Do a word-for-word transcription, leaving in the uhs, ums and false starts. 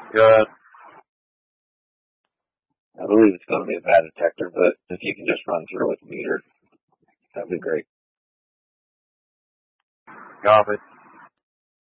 Good. I believe it's going to be a bad detector, but if you can just run through with meter, that'd be great. Copy.